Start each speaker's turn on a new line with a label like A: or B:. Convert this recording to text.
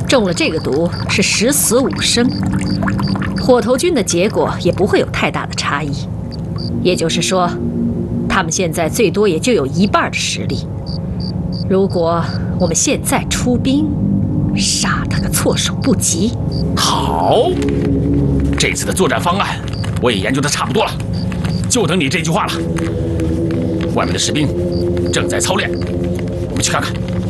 A: 中了这个毒是10死5生，火头军的结果也不会有太大的差异。也就是说，他们现在最多也就有1半的实力。如果我们现在出兵，杀他个措手不及。
B: 好，这次的作战方案我也研究的差不多了，就等你这句话了。外面的士兵正在操练，我们去看看。